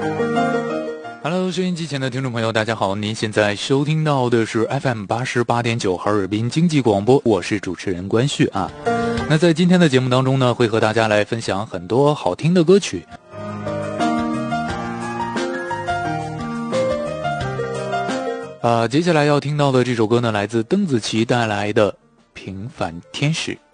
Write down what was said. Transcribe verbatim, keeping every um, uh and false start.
Hello， 收音机前的听众朋友，大家好，您现在收听到的是 F M 八十八点九 哈尔滨经济广播，我是主持人关旭啊。那在今天的节目当中呢，会和大家来分享很多好听的歌曲。啊，接下来要听到的这首歌呢，来自邓紫棋带来的《平凡天使》。